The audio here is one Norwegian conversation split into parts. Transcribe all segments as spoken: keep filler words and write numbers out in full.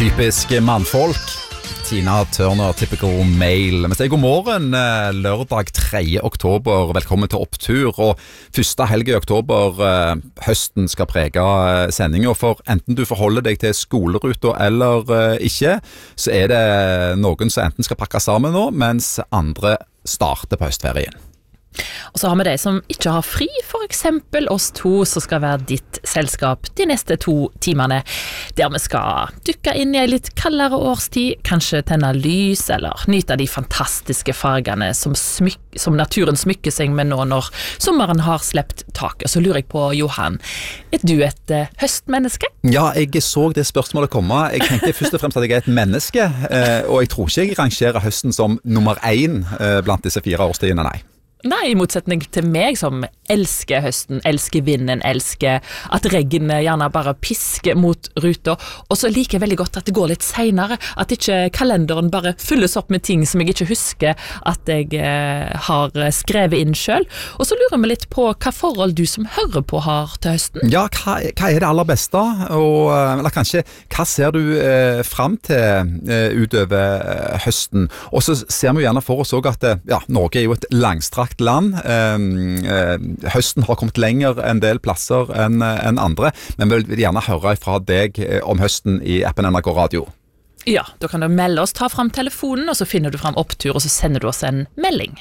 Typisk mannfolk. Tina Turner, typical male. Men sier god morgen, lørdag tredje oktober. Velkommen til opptur. Og første helg i oktober, høsten skal prege sendingen. For enten du forholder deg til skoleruta eller ikke, så er det noen som enten skal pakke sammen nå, mens andre starter på høstferien. Og så har vi de som ikke har fri, for eksempel oss to, som skal være ditt selskap de neste to timene, der vi skal dykke inn i en litt kaldere årstid, kanskje tenne lys, eller nyte de fantastiske fargene som, smyk, som naturen smykker seg med nå når sommeren har slept taket. Og så lurer jeg på, Johan, er du et uh, høstmenneske? Ja, jeg så det spørsmålet komme. Jeg tenkte først og fremst at jeg er et menneske, uh, og jeg tror ikke jeg rangerer høsten som nummer én uh, blant disse fire årstidene, nei. Nei, i motsetning til meg som elsker høsten, elsker vinden, elsker at regnet gjerne bare pisker mot ruta, og så liker jeg veldig godt at det går litt senere, at ikke kalenderen bare fylles opp med ting som jeg ikke husker at jeg eh, har skrevet inn selv. Og så lurer vi litt på hva forhold du som hører på har til høsten. Ja, hva, hva er det aller beste? Og, eller kanskje, hva ser du eh, frem til eh, utover eh, høsten? Og så ser vi gjerne for oss også at ja, Norge er jo et langstrakt land. Um, uh, høsten har kommet lenger en del plasser enn en andre, men vi vil gjerne høre fra deg om høsten i appen N R K Radio. Ja, da kan du melde oss, ta frem telefonen, og så finner du frem opptur, og så sender du oss en melding.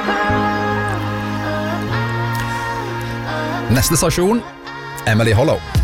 Neste stasjon, Emily Hollow.